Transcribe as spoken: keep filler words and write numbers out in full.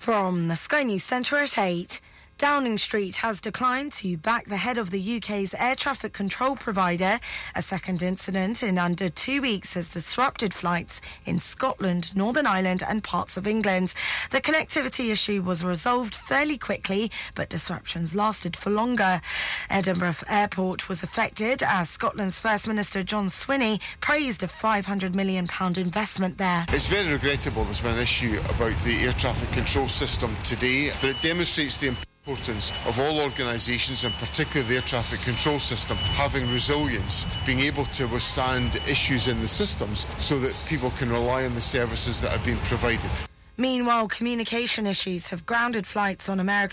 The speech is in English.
From the Sky News Centre at eight, Downing Street has declined to back the head of the U K's air traffic control provider. A second incident in under two weeks has disrupted flights in Scotland, Northern Ireland and parts of England. The connectivity issue was resolved fairly quickly, but disruptions lasted for longer. Edinburgh Airport was affected as Scotland's First Minister John Swinney praised a five hundred million pounds investment there. It's very regrettable there's been an issue about the air traffic control system today, but it demonstrates the importance of all organisations, and particularly the air traffic control system, having resilience, being able to withstand issues in the systems so that people can rely on the services that are being provided. Meanwhile, communication issues have grounded flights on American